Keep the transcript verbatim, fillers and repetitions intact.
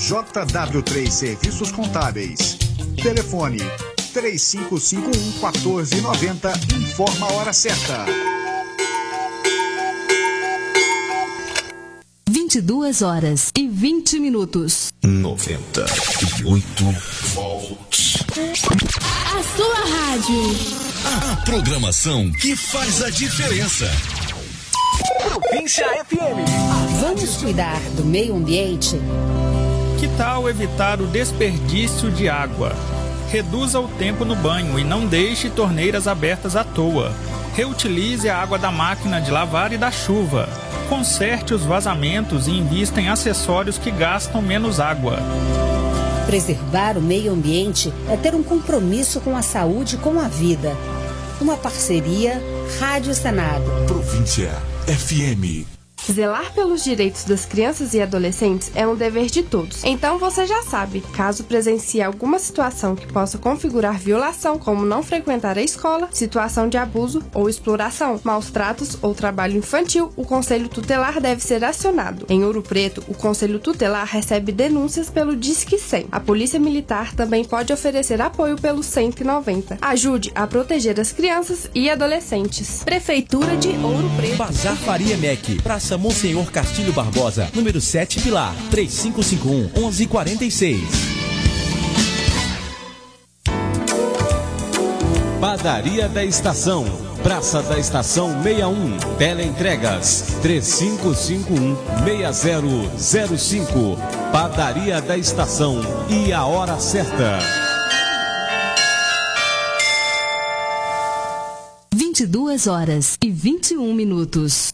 J W três Serviços Contábeis. Telefone três cinco cinco um, um quatro nove zero. Informa a hora certa. vinte e duas horas e vinte minutos. noventa e oito volts. A sua rádio. A programação que faz a diferença. Província F M. Vamos cuidar do meio ambiente? Que tal evitar o desperdício de água? Reduza o tempo no banho e não deixe torneiras abertas à toa. Reutilize a água da máquina de lavar e da chuva. Conserte os vazamentos e invista em acessórios que gastam menos água. Preservar o meio ambiente é ter um compromisso com a saúde e com a vida. Uma parceria Rádio Senado. Província F M. Zelar pelos direitos das crianças e adolescentes é um dever de todos. Então você já sabe, caso presencie alguma situação que possa configurar violação, como não frequentar a escola, situação de abuso ou exploração, maus tratos ou trabalho infantil, o Conselho Tutelar deve ser acionado. Em Ouro Preto, o Conselho Tutelar recebe denúncias pelo Disque cem. A Polícia Militar também pode oferecer apoio pelo cento e noventa. Ajude a proteger as crianças e adolescentes. Prefeitura de Ouro Preto. Bazar Faria M E C, Praça Monsenhor Castilho Barbosa, número sete Pilar, três cinco cinco um, um um quatro seis. Padaria da Estação, Praça da Estação sessenta e um, Teleentregas, três cinco cinco um, seis zero zero cinco. Padaria da Estação e a hora certa. vinte e duas horas e vinte e um minutos.